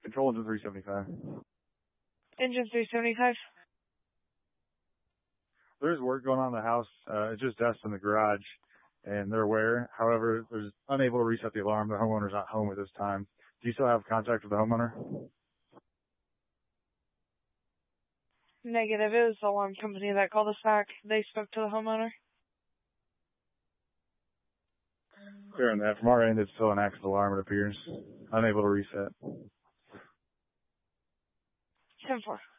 Control engine 375. Engine 375. There's work going on in the house. It's just dust in the garage, and they're aware. However, there's unable to reset the alarm. The homeowner's not home at this time. Do you still have contact with the homeowner? Negative. It was the alarm company that called us back. They spoke to the homeowner. Clear on that. From our end, it's still an active alarm, it appears. Unable to reset. 10-4.